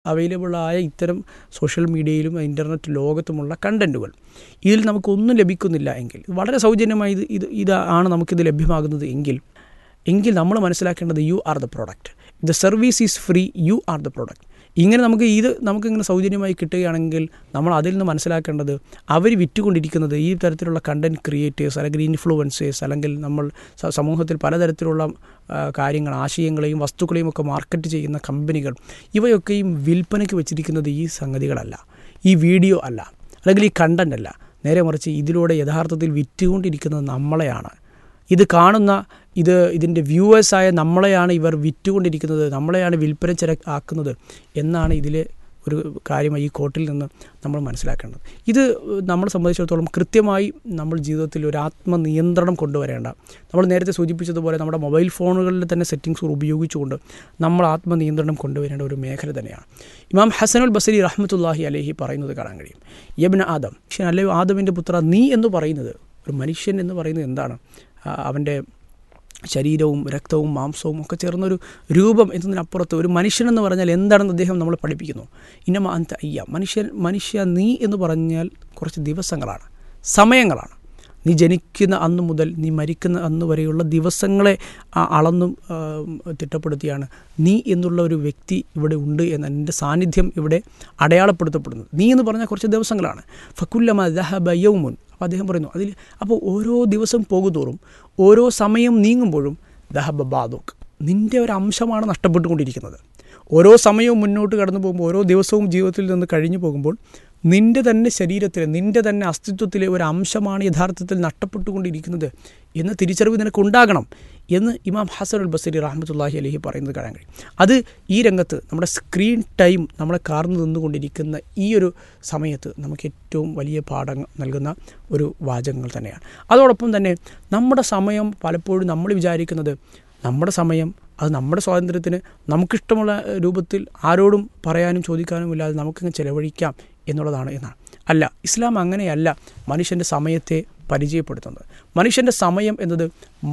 അവൈലബിളായ ഇത്തരം സോഷ്യൽ മീഡിയയിലും ഇൻ്റർനെറ്റ് ലോകത്തുമുള്ള കണ്ടൻറ്റുകൾ ഇതിൽ നമുക്കൊന്നും ലഭിക്കുന്നില്ല എങ്കിൽ, വളരെ സൗജന്യമായി ഇതാണ് നമുക്കിത് ലഭ്യമാകുന്നത് എങ്കിൽ നമ്മൾ മനസ്സിലാക്കേണ്ടത് you are the product. The service is free, you are the product. ഇങ്ങനെ നമുക്കിങ്ങനെ സൗജന്യമായി കിട്ടുകയാണെങ്കിൽ നമ്മൾ അതിൽ നിന്ന് മനസ്സിലാക്കേണ്ടത് അവർ വിറ്റുകൊണ്ടിരിക്കുന്നത് ഈ തരത്തിലുള്ള കണ്ടൻറ് ക്രിയേറ്റേഴ്സ് അല്ലെങ്കിൽ ഇൻഫ്ലുവൻസേഴ്സ് അല്ലെങ്കിൽ നമ്മൾ സമൂഹത്തിൽ പലതരത്തിലുള്ള കാര്യങ്ങൾ, ആശയങ്ങളെയും വസ്തുക്കളെയും ഒക്കെ മാർക്കറ്റ് ചെയ്യുന്ന കമ്പനികൾ, ഇവയൊക്കെയും വിൽപ്പനയ്ക്ക് വെച്ചിരിക്കുന്നത് ഈ സംഗതികളല്ല, ഈ വീഡിയോ അല്ല, അല്ലെങ്കിൽ ഈ കണ്ടൻ്റ് അല്ല. നേരെ മറിച്ച് ഇതിലൂടെ യഥാർത്ഥത്തിൽ വിറ്റുകൊണ്ടിരിക്കുന്നത് നമ്മളെയാണ്. ഇത് കാണുന്ന ഇതിൻ്റെ വ്യൂവേഴ്സായ നമ്മളെയാണ് ഇവർ വിറ്റുകൊണ്ടിരിക്കുന്നത്, നമ്മളെയാണ് വിൽപ്പന ആക്കുന്നത് എന്നാണ് ഇതിലെ ഒരു കാര്യമായി ഈ കോട്ടിൽ നിന്ന് നമ്മൾ മനസ്സിലാക്കേണ്ടത്. ഇത് നമ്മളെ സംബന്ധിച്ചിടത്തോളം കൃത്യമായി നമ്മൾ ജീവിതത്തിൽ ഒരു ആത്മനിയന്ത്രണം കൊണ്ടുവരേണ്ട, നമ്മൾ നേരത്തെ സൂചിപ്പിച്ചതുപോലെ നമ്മുടെ മൊബൈൽ ഫോണുകളിൽ തന്നെ സെറ്റിങ്സുകൾ ഉപയോഗിച്ചുകൊണ്ട് നമ്മൾ ആത്മനിയന്ത്രണം കൊണ്ടുവരേണ്ട ഒരു മേഖല തന്നെയാണ്. ഇമാം ഹസനുൽ ബസരി റഹ്മത്തുള്ളാഹി അലൈഹി പറയുന്നത് കാണാൻ കഴിയും. യബ്ന ആദം, അല്ലയോ ആദമിൻ്റെ പുത്ര, നീ എന്ന് പറയുന്നത്, ഒരു മനുഷ്യൻ എന്ന് പറയുന്നത് എന്താണ്? അവൻ്റെ ശരീരവും രക്തവും മാംസവും ഒക്കെ ചേർന്നൊരു രൂപം എന്നതിനപ്പുറത്ത് ഒരു മനുഷ്യനെന്ന് പറഞ്ഞാൽ എന്താണെന്ന് അദ്ദേഹം നമ്മളെ പഠിപ്പിക്കുന്നു. ഇന്നമ അന്ത അയ്യ, മനുഷ്യ നീ എന്ന് പറഞ്ഞാൽ കുറച്ച് ദിവസങ്ങളാണ്, സമയങ്ങളാണ്. നീ ജനിക്കുന്ന അന്ന് മുതൽ നീ മരിക്കുന്ന അന്ന് വരെയുള്ള ദിവസങ്ങളെ അളന്നും തിട്ടപ്പെടുത്തിയാണ് നീ എന്നുള്ള ഒരു വ്യക്തി ഇവിടെ ഉണ്ട് എന്ന്, എൻ്റെ സാന്നിധ്യം ഇവിടെ അടയാളപ്പെടുത്തപ്പെടുന്നത്. നീ എന്ന് പറഞ്ഞാൽ കുറച്ച് ദിവസങ്ങളാണ്. ഫക്കുല്ലമ ദഹബ യൗമുൻ, അപ്പോൾ അദ്ദേഹം പറയുന്നു അപ്പോൾ ഓരോ ദിവസം പോകുന്തോറും, ഓരോ സമയം നീങ്ങുമ്പോഴും ദഹബ ബാദുക്, നിൻ്റെ ഒരു അംശമാണ് നഷ്ടപ്പെട്ടുകൊണ്ടിരിക്കുന്നത്. ഓരോ സമയവും മുന്നോട്ട് കടന്നു പോകുമ്പോൾ, ഓരോ ദിവസവും ജീവിതത്തിൽ നിന്ന് കഴിഞ്ഞു പോകുമ്പോൾ നിൻ്റെ തന്നെ ശരീരത്തിലെ, നിൻ്റെ തന്നെ അസ്തിത്വത്തിലെ ഒരു അംശമാണ് യഥാർത്ഥത്തിൽ നഷ്ടപ്പെട്ടുകൊണ്ടിരിക്കുന്നത് എന്ന തിരിച്ചറിവ് നിനക്കുണ്ടാകണം എന്ന് ഇമാം ഹസനുൽ ബസരി റഹ്മത്തുള്ളാഹി അലൈഹി പറയുന്നത് കാണാൻ കഴിയും. അത് ഈ രംഗത്ത് നമ്മുടെ സ്ക്രീൻ ടൈം നമ്മളെ കാർന്നു നിന്നുകൊണ്ടിരിക്കുന്ന ഈ ഒരു സമയത്ത് നമുക്ക് ഏറ്റവും വലിയ പാഠം നൽകുന്ന ഒരു വാചകങ്ങൾ തന്നെയാണ്. അതോടൊപ്പം തന്നെ നമ്മുടെ സമയം പലപ്പോഴും നമ്മൾ വിചാരിക്കുന്നത് നമ്മുടെ സമയം അത് നമ്മുടെ സ്വാതന്ത്ര്യത്തിന് നമുക്കിഷ്ടമുള്ള രൂപത്തിൽ ആരോടും പറയാനും ചോദിക്കാനും ഇല്ലാതെ നമുക്കങ്ങ് ചിലവഴിക്കാം എന്നാണ്. അല്ല, ഇസ്ലാം അങ്ങനെയല്ല മനുഷ്യൻ്റെ സമയത്തെ പരിചയപ്പെടുത്തുന്നത്. മനുഷ്യൻ്റെ സമയം എന്നത്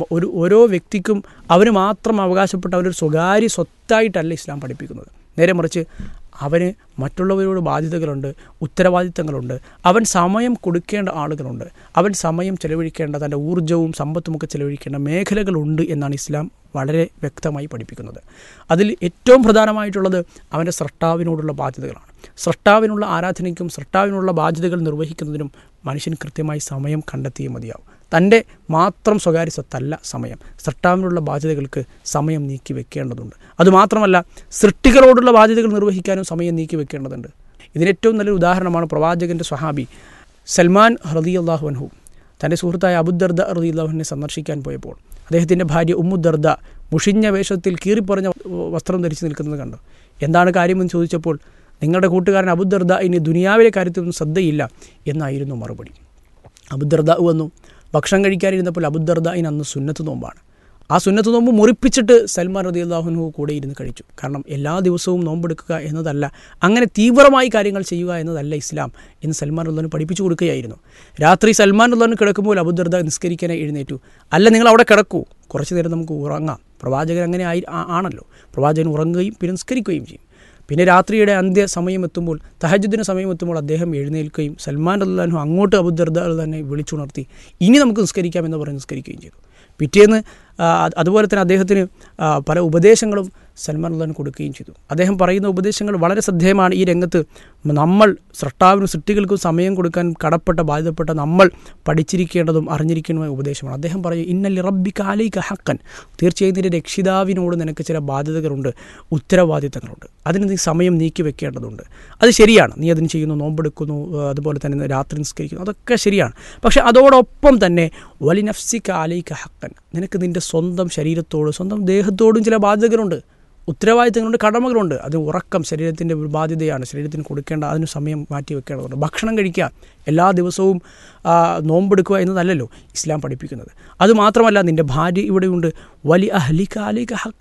ഓരോ വ്യക്തിക്കും അവന് മാത്രം അവകാശപ്പെട്ട അവരൊരു സ്വകാര്യ സ്വത്തായിട്ടല്ല ഇസ്ലാം പഠിപ്പിക്കുന്നത്. നേരെ മറിച്ച് അവന് മറ്റുള്ളവരോട് ബാധ്യതകളുണ്ട്, ഉത്തരവാദിത്തങ്ങളുണ്ട്, അവൻ സമയം കൊടുക്കേണ്ട ആളുകളുണ്ട്, അവൻ സമയം ചെലവഴിക്കേണ്ട, തൻ്റെ ഊർജ്ജവും സമ്പത്തുമൊക്കെ ചെലവഴിക്കേണ്ട മേഖലകളുണ്ട് എന്നാണ് ഇസ്ലാം വളരെ വ്യക്തമായി പഠിപ്പിക്കുന്നത്. അതിൽ ഏറ്റവും പ്രധാനമായിട്ടുള്ളത് അവൻ്റെ സ്രഷ്ടാവിനോടുള്ള ബാധ്യതകളാണ്. സ്രഷ്ടാവിനുള്ള ആരാധനയ്ക്കും സ്രഷ്ടാവിനുള്ള ബാധ്യതകൾ നിർവഹിക്കുന്നതിനും മനുഷ്യൻ കൃത്യമായി സമയം കണ്ടെത്തിയേ മതിയാവും. തൻ്റെ മാത്രം സ്വകാര്യ സ്വത്തല്ല സമയം. സ്രഷ്ടാവിനുള്ള ബാധ്യതകൾക്ക് സമയം നീക്കി വെക്കേണ്ടതുണ്ട്. അതുമാത്രമല്ല, സൃഷ്ടികളോടുള്ള ബാധ്യതകൾ നിർവഹിക്കാനും സമയം നീക്കി വെക്കേണ്ടതുണ്ട്. ഇതിനേറ്റവും നല്ലൊരു ഉദാഹരണമാണ് പ്രവാചകൻ്റെ സ്വഹാബി സൽമാൻ റളിയല്ലാഹു അൻഹു തൻ്റെ സുഹൃത്തായ അബൂദർദ റളിയല്ലാഹു അൻഹുവിനെ സന്ദർശിക്കാൻ പോയപ്പോൾ അദ്ദേഹത്തിൻ്റെ ഭാര്യ ഉമ്മുദർദ മുഷിഞ്ഞ വേഷത്തിൽ കീറിപ്പറഞ്ഞ വസ്ത്രം ധരിച്ച് നിൽക്കുന്നത് കണ്ടു. എന്താണ് കാര്യമെന്ന് ചോദിച്ചപ്പോൾ നിങ്ങളുടെ കൂട്ടുകാരൻ അബൂദർദ ഇനി ദുനിയാവിലെ കാര്യത്തിലൊന്നും ശ്രദ്ധയില്ല എന്നായിരുന്നു മറുപടി. അബൂദർദ വന്നു ഭക്ഷണം കഴിക്കാനിരുന്നപ്പോൾ അബൂദർദ അന്ന് സുന്നത്ത് നോമ്പാണ്. ആ സുന്നത്ത് നോമ്പ് മുറിപ്പിച്ചിട്ട് സൽമാൻ റളിയല്ലാഹു അൻഹു കൂടെ ഇരുന്ന് കഴിച്ചു. കാരണം എല്ലാ ദിവസവും നോമ്പെടുക്കുക എന്നതല്ല, അങ്ങനെ തീവ്രമായി കാര്യങ്ങൾ ചെയ്യുക എന്നതല്ല ഇസ്ലാം എന്ന് സൽമാൻ റളിയല്ലാഹു പഠിപ്പിച്ചു കൊടുക്കുകയായിരുന്നു. രാത്രി സൽമാൻ റളിയല്ലാഹു കിടക്കുമ്പോൾ അബൂദർദ നിസ്കരിക്കാനായി എഴുന്നേറ്റു. അല്ല, നിങ്ങൾ അവിടെ കിടക്കൂ, കുറച്ച് നേരം നമുക്ക് ഉറങ്ങാം. പ്രവാചകൻ അങ്ങനെ ആണല്ലോ, പ്രവാചകൻ ഉറങ്ങുകയും പിന്നെ നിസ്കരിക്കുകയും ചെയ്യും. പിന്നെ രാത്രിയുടെ അന്ത്യ സമയമെത്തുമ്പോൾ, തഹജ്ജുദിന് സമയമെത്തുമ്പോൾ അദ്ദേഹം എഴുന്നേൽക്കുകയും സൽമാൻ റളിയല്ലാഹു അൻഹു അങ്ങോട്ട് അബൂദർദ തന്നെ വിളിച്ചുണർത്തി ഇനി നമുക്ക് നിസ്കരിക്കാം എന്ന് പറഞ്ഞ് നിസ്കരിക്കുകയും ചെയ്തു. പിറ്റേന്ന് അതുപോലെ തന്നെ അദ്ദേഹത്തിന് പല ഉപദേശങ്ങളും സൽമാൻ റളിയല്ലാഹു അൻഹു കൊടുക്കുകയും ചെയ്തു. അദ്ദേഹം പറയുന്ന ഉപദേശങ്ങൾ വളരെ ശ്രദ്ധേയമാണ്. ഈ രംഗത്ത് നമ്മൾ സ്രഷ്ടാവിനും സൃഷ്ടികൾക്കും സമയം കൊടുക്കാൻ കടപ്പെട്ട ബാധ്യതപ്പെട്ട നമ്മൾ പഠിച്ചിരിക്കേണ്ടതും അറിഞ്ഞിരിക്കേണ്ടതുമായ ഉപദേശമാണ്. അദ്ദേഹം പറയും, ഇന്നലി റബ്ബിക അലൈക ഹഖൻ, തീർച്ചയായും നിന്റെ രക്ഷിതാവിനോട് നിനക്ക് ചില ബാധ്യതകളുണ്ട്, ഉത്തരവാദിത്തങ്ങളുണ്ട്, അതിന് നീ സമയം നീക്കി വെക്കേണ്ടതുണ്ട്. അത് ശരിയാണ്, നീ അതിന് ചെയ്യുന്നു, നോമ്പെടുക്കുന്നു, അതുപോലെ തന്നെ രാത്രി നിസ്കരിക്കുന്നു, അതൊക്കെ ശരിയാണ്. പക്ഷേ അതോടൊപ്പം തന്നെ വലി നഫ്സിക അലൈക ഹഖൻ, നിനക്ക് നിൻ്റെ സ്വന്തം ശരീരത്തോടും സ്വന്തം ദേഹത്തോടും ചില ബാധ്യതകളുണ്ട്, ഉത്തരവാദിത്തങ്ങളുണ്ട്, കടമകളുണ്ട്. അത് ഉറക്കം ശരീരത്തിൻ്റെ ഒരു ബാധ്യതയാണ്, ശരീരത്തിന് കൊടുക്കേണ്ട, അതിന് സമയം മാറ്റി വെക്കേണ്ടതുണ്ട്. ഭക്ഷണം കഴിക്കുക, എല്ലാ ദിവസവും നോമ്പെടുക്കുക എന്നതല്ലല്ലോ ഇസ്ലാം പഠിപ്പിക്കുന്നത്. അതുമാത്രമല്ല, നിൻ്റെ ഭാര്യ ഇവിടെയുണ്ട്, വലി അഹ്ലിക അലൈക ഹഖൻ,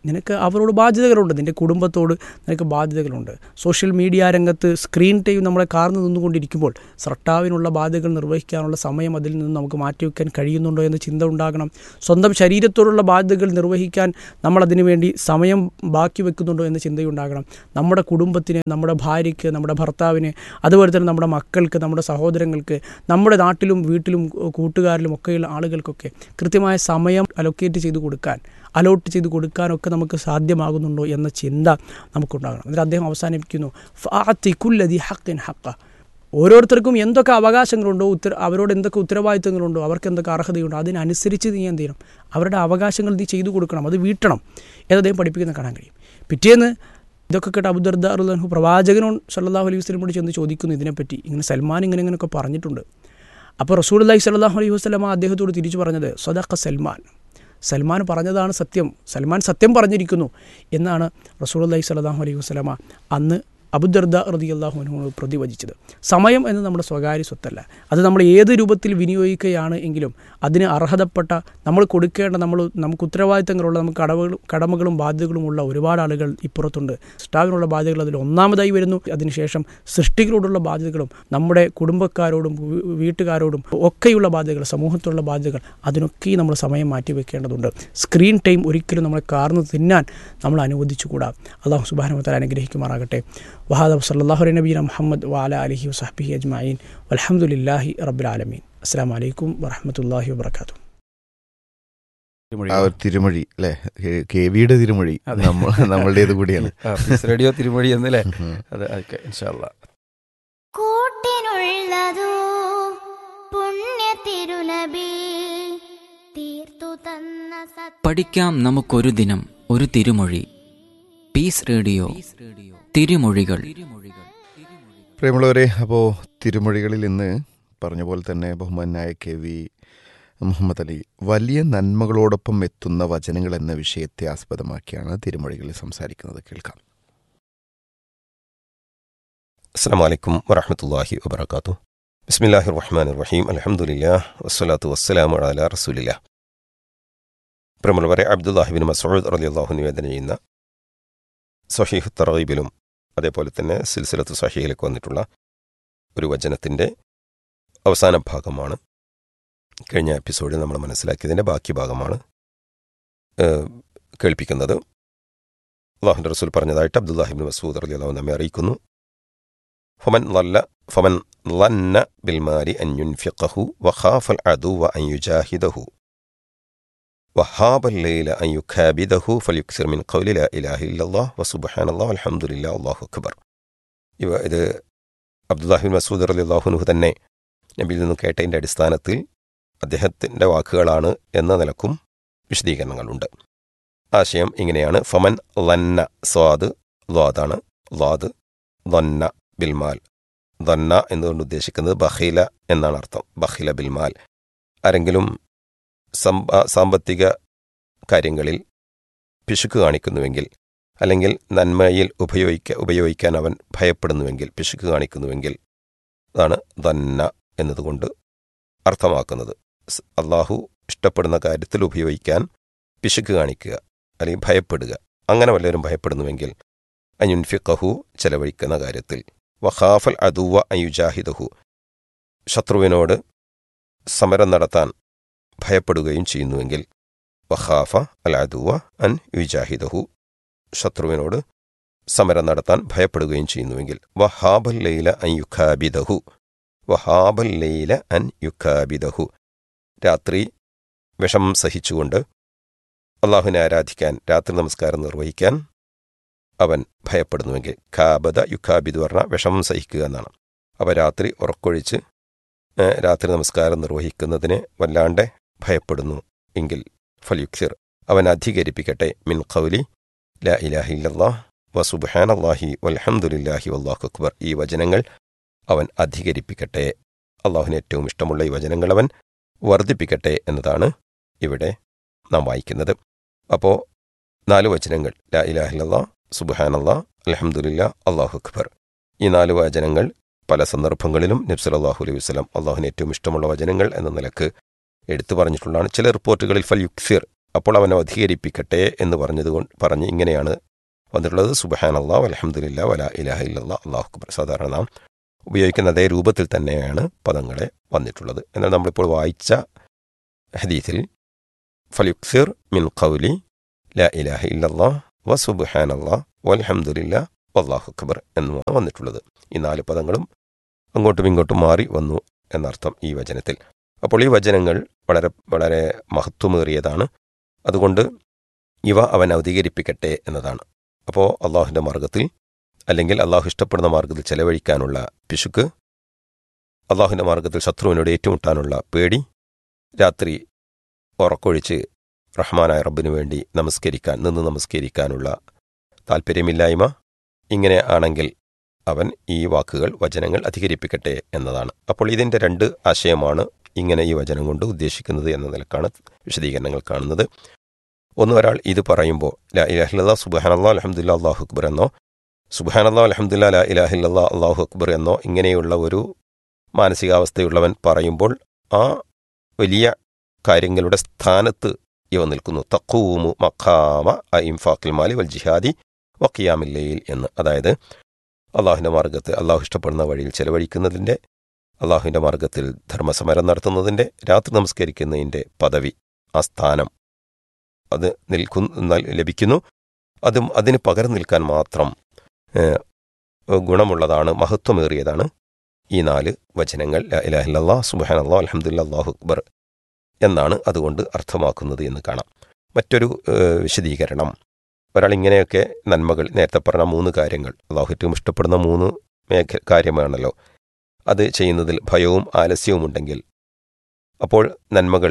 നിനക്ക് അവരോട് ബാധ്യതകളുണ്ട്, നിൻ്റെ കുടുംബത്തോട് നിനക്ക് ബാധ്യതകളുണ്ട്. സോഷ്യൽ മീഡിയ രംഗത്ത് സ്ക്രീൻ ടൈം നമ്മളെ കാർന്നു നിന്നുകൊണ്ടിരിക്കുമ്പോൾ സർട്ടാവിനുള്ള ബാധ്യതകൾ നിർവഹിക്കാനുള്ള സമയം അതിൽ നിന്ന് നമുക്ക് മാറ്റിവെക്കാൻ കഴിയുന്നുണ്ടോ എന്ന ചിന്ത ഉണ്ടാകണം. സ്വന്തം ശരീരത്തോടുള്ള ബാധ്യതകൾ നിർവഹിക്കാൻ നമ്മളതിനു വേണ്ടി സമയം ബാക്കി വെക്കുന്നുണ്ടോ എന്ന ചിന്തയുണ്ടാകണം. നമ്മുടെ കുടുംബത്തിന്, നമ്മുടെ ഭാര്യയ്ക്ക്, നമ്മുടെ ഭർത്താവിന്, അതുപോലെ തന്നെ നമ്മുടെ മക്കൾക്ക്, നമ്മുടെ സഹോദരങ്ങൾക്ക്, നമ്മുടെ നാട്ടിലും വീട്ടിലും കൂട്ടുകാരിലും ഒക്കെയുള്ള ആളുകൾക്കൊക്കെ കൃത്യമായ സമയം അലോട്ട് ചെയ്ത് കൊടുക്കാനൊക്കെ നമുക്ക് സാധ്യമാകുന്നുണ്ടോ എന്ന ചിന്ത നമുക്കുണ്ടാകണം. എന്നിട്ട് അദ്ദേഹം അവസാനിപ്പിക്കുന്നു, ഫഅതി കുല്ലദി ഹഖ്ഖിൻ ഹഖ്ഖ. ഓരോരുത്തർക്കും എന്തൊക്കെ അവകാശങ്ങളുണ്ടോ, അവരോട് എന്തൊക്കെ ഉത്തരവാദിത്തങ്ങളുണ്ടോ, അവർക്ക് എന്തൊക്കെ അർഹതയുണ്ടോ, അതിനനുസരിച്ച് നീ എന്ത് ചെയ്യണം, അവരുടെ അവകാശങ്ങൾ നീ ചെയ്തു കൊടുക്കണം, അത് വീട്ടണം എന്ന് അദ്ദേഹം പഠിപ്പിക്കുന്ന കാണാൻ കഴിയും. പിറ്റേന്ന് ഇതൊക്കെ കേട്ട് അബൂ ദർദാ റളിയല്ലാഹു അൻഹു പ്രവാചകനോട് സല്ലല്ലാഹു അലൈഹി വസല്ലമയോട് ചെന്ന് ചോദിക്കുന്നു ഇതിനെപ്പറ്റി. ഇങ്ങനെ സൽമാൻ ഇങ്ങനെയൊക്കെ പറഞ്ഞിട്ടുണ്ട്. അപ്പോൾ റസൂലുള്ളാഹി സ്വല്ലല്ലാഹു അലൈഹി വസല്ലമ അദ്ദേഹത്തോട് തിരിച്ചു പറഞ്ഞത്, സദഖ സൽമാൻ പറഞ്ഞതാണ് സത്യം, സൽമാൻ സത്യം പറഞ്ഞിരിക്കുന്നു എന്നാണ് റസൂലുള്ളാഹി സ്വല്ലല്ലാഹു അലൈഹി വസല്ലമ അന്ന് അബൂ ദർദാ റളിയല്ലാഹു അൻഹുവിനോട് പ്രതിവചിച്ചത്. സമയം എന്ന് നമ്മുടെ സ്വകാര്യ സ്വത്തല്ല, അത് നമ്മൾ ഏത് രൂപത്തിൽ വിനിയോഗിക്കുകയാണ് എങ്കിലും അതിന് അർഹതപ്പെട്ട, നമ്മൾ കൊടുക്കേണ്ട, നമുക്ക് ഉത്തരവാദിത്തങ്ങളുള്ള, നമുക്ക് കടമകളും ബാധ്യതകളുമുള്ള ഒരുപാട് ആളുകൾ ഇപ്പുറത്തുണ്ട്. സൃഷ്ടാവിനുള്ള ബാധ്യതകൾ അതിൽ ഒന്നാമതായി വരുന്നു. അതിനുശേഷം സൃഷ്ടികളോടുള്ള ബാധ്യതകളും നമ്മുടെ കുടുംബക്കാരോടും വീട്ടുകാരോടും ഒക്കെയുള്ള ബാധ്യതകൾ, സമൂഹത്തിലുള്ള ബാധ്യതകൾ, അതിനൊക്കെ നമ്മൾ സമയം മാറ്റിവെക്കേണ്ടതുണ്ട്. സ്ക്രീൻ ടൈം ഒരിക്കലും നമ്മളെ കാർന്ന് തിന്നാൻ നമ്മൾ അനുവദിച്ചുകൂടാ. അല്ലാഹു സുബ്ഹാനഹു വ തആല അനുഗ്രഹിക്കുമാറാകട്ടെ. വഹാദ സല്ലല്ലാഹു അലൈഹി നബിയിന മുഹമ്മദ് വഅലാ ആലിഹി വസഹ്ബിഹി അജ്മഈൻ വൽഹംദുലില്ലാഹി റബ്ബിൽ ആലമീൻ. അസ്സലാമു അലൈക്കും വറഹ്മത്തുള്ളാഹി വബറകാതുഹു. തിരുമൊഴി അല്ലേ, കെവിയുടെ തിരുമൊഴി നമ്മളുടേത് കൂടിയാണ്. റേഡിയോ തിരുമൊഴി എന്നല്ലേ, അത് ഇൻഷാ അല്ലാഹ്. കൂട്ടിനുള്ളതോ പുണ്യ തിരുനബി തീർത്തു തന്ന പഠിക്കാം നമുക്കൊരു ദിനം ഒരു തിരുമൊഴി. പീസ് റേഡിയോ തിരുമൊഴികൾ. പ്രിയമുള്ളവരെ, അപ്പോൾ തിരുമൊഴികളിൽ ഇന്ന് പറഞ്ഞ പോലെ തന്നെ ബഹുമാനായ കെ വി മുഹമ്മദ് അലി വലിയ നന്മകളോടൊപ്പം എത്തുന്ന വചനങ്ങൾ എന്ന വിഷയത്തെ ആസ്പദമാക്കിയാണ് തിരുമൊഴികളിൽ സംസാരിക്കുന്നത്. കേൾക്കാം. അസ്സലാമു അലൈക്കും വറഹ്മത്തുള്ളാഹി വബറകാതുഹു. ബിസ്മില്ലാഹിർ റഹ്മാനിർ റഹീം. അൽഹംദുലില്ലാഹ് വസ്സലാത്തു വസ്സലാമു അലാ റസൂലില്ലാഹ്. പ്രിയമുള്ളവരെ, അബ്ദുല്ലാഹി ഇബ്നു മസ്ഊദ് റളിയല്ലാഹു അൻഹു നിവേദനം ചെയ്യുന്ന സ്വഹീഹ് തർഗീബിലും അതേപോലെ തന്നെ സിൽസിലത്തു സ്വഹീഹിലേക്ക് വന്നിട്ടുള്ള ഒരു വചനത്തിൻ്റെ അവസാന ഭാഗമാണ് കഴിഞ്ഞ എപ്പിസോഡിൽ നമ്മൾ മനസ്സിലാക്കിയതിൻ്റെ ബാക്കി ഭാഗമാണ് കേൾപ്പിക്കുന്നത്. അല്ലാഹുവിൻ്റെ റസൂൽ പറഞ്ഞതായിട്ട് അബ്ദുല്ലാഹി ഇബ്നു മസ്ഊദ് റളിയല്ലാഹു അൻഹു നമ്മെ അറിയിക്കുന്നു, ഫമൻ ളന്ന ബിൽമാലി അൻ യുൻഫിഖഹു വഖാഫൽ അദുവ അൻ യുജാഹിദഹു വഹാബൽ ലൈല അൻ യുഖാബിദഹു ഫൽയുക്സിർ മിൻ ഖൗലി ലാ ഇലാഹ ഇല്ലല്ലാഹ് വസുബ്ഹാനല്ലാഹ് വൽഹംദുലില്ലാഹ് അല്ലാഹു അക്ബർ. ഇത് അബ്ദുല്ലാഹി ഇബ്നു മസ്ഊദ് റളിയല്ലാഹു അൻഹു തന്നെ നബിയിൽ നിന്ന് കേട്ടതിൻ്റെ അടിസ്ഥാനത്തിൽ അദ്ദേഹത്തിൻ്റെ വാക്കുകളാണ് എന്ന നിലക്കും വിശദീകരണങ്ങളുണ്ട്. ആശയം ഇങ്ങനെയാണ്: ഫമൻ ലന്ന, സ്വാദ് ദ്വാദാണ്, ദ്വാദ് ദന്ന ബിൽമാൽ. ദന്ന എന്നുകൊണ്ട് ഉദ്ദേശിക്കുന്നത് ബഖീല എന്നാണ് അർത്ഥം. ബഖീല ബിൽമാൽ. ആരെങ്കിലും സാമ്പത്തിക കാര്യങ്ങളിൽ പിശുക്ക് കാണിക്കുന്നുവെങ്കിൽ, അല്ലെങ്കിൽ നന്മയിൽ ഉപയോഗിക്കാൻ അവൻ ഭയപ്പെടുന്നുവെങ്കിൽ, പിശുക്ക് കാണിക്കുന്നുവെങ്കിൽ, അതാണ് ദന്ന എന്നതുകൊണ്ട് അർത്ഥമാക്കുന്നത്. അള്ളാഹു ഇഷ്ടപ്പെടുന്ന കാര്യത്തിൽ ഉപയോഗിക്കാൻ പിശുക്ക് കാണിക്കുക അല്ലെങ്കിൽ ഭയപ്പെടുക. അങ്ങനെ വല്ലവരും ഭയപ്പെടുന്നുവെങ്കിൽ അയുൻഫിഖഹു, ചെലവഴിക്കുന്ന കാര്യത്തിൽ, വഖാഫൽ അദുവ അയുജാഹിദഹു, ശത്രുവിനോട് സമരം നടത്താൻ ഭയപ്പെടുകയും ചെയ്യുന്നുവെങ്കിൽ, വഖാഫ അൽ അദുവ അൻ യുജാഹിദഹു, ശത്രുവിനോട് സമരം നടത്താൻ ഭയപ്പെടുകയും ചെയ്യുന്നുവെങ്കിൽ, വഹാബൽ ലൈല അൻ യുഖാബിദഹു, വഹാബൽ ലൈല അൻ യുഖാബിദഹു, രാത്രി വിഷം സഹിച്ചുകൊണ്ട് അള്ളാഹുവിനെ ആരാധിക്കാൻ, രാത്രി നമസ്കാരം നിർവഹിക്കാൻ അവൻ ഭയപ്പെടുന്നുവെങ്കിൽ, ഖാബദ യുഖാബിദ് പറഞ്ഞാൽ വിഷം സഹിക്കുക എന്നാണ്. അപ്പോൾ രാത്രി ഉറക്കൊഴിച്ച് രാത്രി നമസ്കാരം നിർവഹിക്കുന്നതിന് വല്ലാണ്ട് ഭയപ്പെടുന്നു എങ്കിൽ, ഫൽയുക്സിർ, അവൻ അധികരിപ്പിക്കട്ടെ, മിൻ ഖൗലി ലാ ഇലാഹ ഇല്ലല്ലാഹ് വസുബ്ഹാനല്ലാഹി വൽഹംദുലില്ലാഹി വല്ലാഹു അക്ബർ. ഈ വചനങ്ങൾ അവൻ അധികരിപ്പിക്കട്ടെ, അള്ളാഹുവിന് ഏറ്റവും ഇഷ്ടമുള്ള ഈ വചനങ്ങൾ അവൻ വർദ്ധിപ്പിക്കട്ടെ എന്നതാണ് ഇവിടെ നാം വായിക്കുന്നത്. അപ്പോൾ 4 വചനങ്ങൾ, ലാ ഇലാഹ ഇല്ലല്ലാഹ്, സുബ്ഹാനല്ലാഹ്, അൽഹംദുലില്ലാഹ്, അല്ലാഹു അക്ബർ. ഈ 4 വചനങ്ങൾ പല സന്ദർഭങ്ങളിലും നബി സല്ലല്ലാഹു അലൈഹി വസല്ലം അള്ളാഹുവിന് ഏറ്റവും ഇഷ്ടമുള്ള വചനങ്ങൾ എന്ന നിലക്ക് എടുത്തു പറഞ്ഞിട്ടുള്ളതാണ്. ചില റിപ്പോർട്ടുകളിൽ ഫൽയുക്സിർ, അപ്പോൾ അവനെ അധികരിപ്പിക്കട്ടെ എന്ന് പറഞ്ഞ് ഇങ്ങനെയാണ് വന്നിട്ടുള്ളത്. സുബ്ഹാനല്ലാഹ് വൽഹംദുലില്ലാഹ് വലാ ഇലാഹ ഇല്ലല്ലാഹ് അല്ലാഹു അക്ബർ. സാധാരണ നാം ഉപയോഗിക്കുന്ന അതേ രൂപത്തിൽ തന്നെയാണ് പദങ്ങളെ വന്നിട്ടുള്ളത്. എന്നാൽ നമ്മളിപ്പോൾ വായിച്ച ഹദീസിൽ ഫൽയുക്സിർ മിൻ ഖൗലി ലാ ഇലാഹ ഇല്ലല്ലാഹ് വ സുബ്ഹാനല്ലാഹ് വൽഹംദുലില്ലാഹ് വല്ലാഹു അക്ബർ എന്നുമാണ് വന്നിട്ടുള്ളത്. ഈ 4 പദങ്ങളും അങ്ങോട്ടും ഇങ്ങോട്ടും മാറി വന്നു എന്നർത്ഥം ഈ വചനത്തിൽ. അപ്പോൾ ഈ വചനങ്ങൾ വളരെ വളരെ മഹത്വമേറിയതാണ്. അതുകൊണ്ട് ഇവ അവൻ അവതീകരിപ്പിക്കട്ടെ എന്നതാണ്. അപ്പോൾ അള്ളാഹുവിൻ്റെ മാർഗത്തിൽ അല്ലെങ്കിൽ അള്ളാഹു ഇഷ്ടപ്പെടുന്ന മാർഗത്തിൽ ചെലവഴിക്കാനുള്ള പിശുക്ക്, അള്ളാഹുവിൻ്റെ മാർഗത്തിൽ ശത്രുവിനോട് ഏറ്റുമുട്ടാനുള്ള പേടി, രാത്രി ഉറക്കൊഴിച്ച് റഹ്മാനായ റബ്ബിനു വേണ്ടി നിന്ന് നമസ്കരിക്കാനുള്ള താല്പര്യമില്ലായ്മ, ഇങ്ങനെ ആണെങ്കിൽ അവൻ ഈ വാക്കുകൾ വചനങ്ങൾ അധികരിപ്പിക്കട്ടെ എന്നതാണ്. അപ്പോൾ ഇതിൻ്റെ 2 ആശയമാണ് ഇങ്ങനെ ഈ വചനം കൊണ്ട് ഉദ്ദേശിക്കുന്നത് എന്ന നിലക്കാണ് വിശദീകരണങ്ങൾ കാണുന്നത്. ഒന്ന്, ഒരാൾ ഇത് പറയുമ്പോൾ ലാ ഇലാഹ ഇല്ലല്ലാഹ് സുബ്ഹാനല്ലാഹ് അൽഹംദുലില്ലാഹ് അല്ലാഹു അക്ബർ എന്നോ സുബ്ഹാനല്ലാഹ് അൽഹംദുലില്ലാഹ് ലാ ഇലാഹ ഇല്ലല്ലാഹ് അല്ലാഹു അക്ബർ എന്നോ ഇങ്ങനെയുള്ള ഒരു മാനസികാവസ്ഥയുള്ളവൻ പറയുമ്പോൾ ആ വലിയ കാര്യങ്ങളുടെ സ്ഥാനത്ത് ഇവ നിൽക്കുന്നു. തഖൂമു മഖാമ ഇൻഫാഖിൽ മാലി വൽ ജിഹാദി വ ഖിയാമിൽ ലൈൽ എന്ന്. അതായത് അള്ളാഹുവിൻ്റെ മാർഗത്തിൽ അള്ളാഹു ഇഷ്ടപ്പെടുന്ന വഴിയിൽ ചെലവഴിക്കുന്നതിൻ്റെ, അള്ളാഹുവിൻ്റെ മാർഗത്തിൽ ധർമ്മസമരം നടത്തുന്നതിൻ്റെ, രാത്രി നമസ്കരിക്കുന്നതിൻ്റെ പദവി, ആ സ്ഥാനം അത് ലഭിക്കുന്നു. അതിന് പകരം നിൽക്കാൻ മാത്രം ഗുണമുള്ളതാണ്, മഹത്വമേറിയതാണ് ഈ 4 വചനങ്ങൾ. ലാ ഇലാഹ ഇല്ലല്ലാഹ് സുബ്ഹാനല്ലാഹ് അൽഹംദുലില്ലാഹ് അല്ലാഹു അക്ബർ എന്നാണ് അതുകൊണ്ട് അർത്ഥമാക്കുന്നത് എന്ന് കാണാം. മറ്റൊരു വിശദീകരണം, ഒരാൾ ഇങ്ങനെയൊക്കെ നന്മകൾ, നേരത്തെ പറഞ്ഞ 3 കാര്യങ്ങൾ, അള്ളാഹു ഏറ്റവും ഇഷ്ടപ്പെടുന്ന 3 കാര്യമാണല്ലോ, അത് ചെയ്യുന്നതിൽ ഭയവും ആലസ്യവും ഉണ്ടെങ്കിൽ അപ്പോൾ നന്മകൾ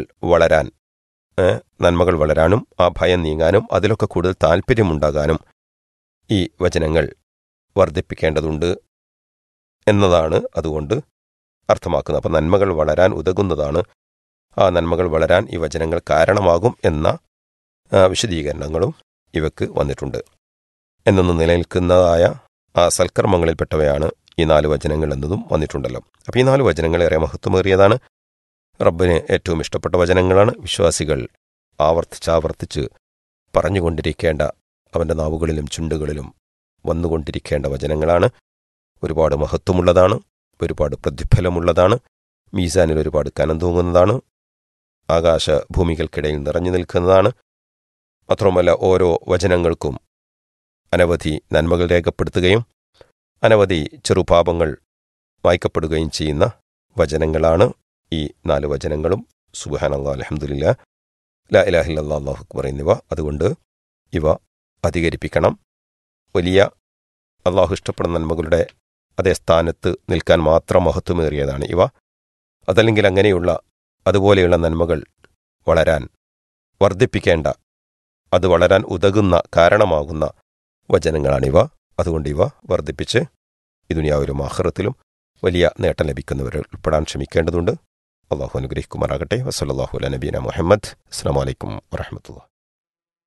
വളരാനും ആ ഭയം നീങ്ങാനും അതിലൊക്കെ കൂടുതൽ താല്പര്യമുണ്ടാകാനും ഈ വചനങ്ങൾ വർദ്ധിപ്പിക്കേണ്ടതുണ്ട് എന്നതാണ് അതുകൊണ്ട് അർത്ഥമാക്കുന്നത്. അപ്പം നന്മകൾ വളരാൻ ഉതകുന്നതാണ്, ആ നന്മകൾ വളരാൻ ഈ വചനങ്ങൾ കാരണമാകും എന്ന വിശദീകരണങ്ങളും ഇവക്ക് വന്നിട്ടുണ്ട്. എന്നൊന്ന് നിലനിൽക്കുന്നതായ ആ സൽക്കർമ്മങ്ങളിൽപ്പെട്ടവയാണ് ഈ 4 വചനങ്ങൾ എന്നതും വന്നിട്ടുണ്ടല്ലോ. അപ്പോൾ ഈ 4 വചനങ്ങൾ ഏറെ മഹത്വമേറിയതാണ്, റബ്ബിന് ഏറ്റവും ഇഷ്ടപ്പെട്ട വചനങ്ങളാണ്. വിശ്വാസികൾ ആവർത്തിച്ച് പറഞ്ഞുകൊണ്ടിരിക്കേണ്ട, അവൻ്റെ നാവുകളിലും ചുണ്ടുകളിലും വന്നുകൊണ്ടിരിക്കേണ്ട വചനങ്ങളാണ്. ഒരുപാട് മഹത്വമുള്ളതാണ്, ഒരുപാട് പ്രതിഫലമുള്ളതാണ്, മീസാനിൽ ഒരുപാട് കനം തൂങ്ങുന്നതാണ്, ആകാശഭൂമികൾക്കിടയിൽ നിറഞ്ഞു നിൽക്കുന്നതാണ്. മാത്രമല്ല ഓരോ വചനങ്ങൾക്കും അനവധി നന്മകൾ രേഖപ്പെടുത്തുകയും അനവധി ചെറുപാപങ്ങൾ വായിക്കപ്പെടുകയും ചെയ്യുന്ന വചനങ്ങളാണ് ഈ 4 വചനങ്ങളും. സുബ്ഹാനല്ലാഹ് അൽഹംദുലില്ലാഹ് ലാ ഇലാഹ ഇല്ലല്ലാഹ് അല്ലാഹു അക്ബർ എന്നിവ. അതുകൊണ്ട് ഇവ അധികരിപ്പിക്കണം. വലിയ അള്ളാഹു ഇഷ്ടപ്പെടുന്ന നന്മകളുടെ അതേ സ്ഥാനത്ത് നിൽക്കാൻ മാത്രം മഹത്വമേറിയതാണ് ഇവ. അതല്ലെങ്കിൽ അങ്ങനെയുള്ള അതുപോലെയുള്ള നന്മകൾ വർദ്ധിപ്പിക്കേണ്ട, അത് വളരാൻ ഉതകുന്ന കാരണമാകുന്ന വചനങ്ങളാണിവ. അതുകൊണ്ട് ഇവ വർദ്ധിപ്പിച്ച് ഈ ദുനിയാവിലും ആഖിറത്തിലും വലിയ നേട്ടം ലഭിക്കുന്നവർ ഉൾപ്പെടാൻ ശ്രമിക്കേണ്ടതുണ്ട്. അള്ളാഹു അനുഗ്രഹിക്കുമാറാകട്ടെ. വസല്ലല്ലാഹു അലാ നബീന മുഹമ്മദ്. അസ്സലാമു അലൈക്കും വറഹ്മത്തുള്ളാഹി.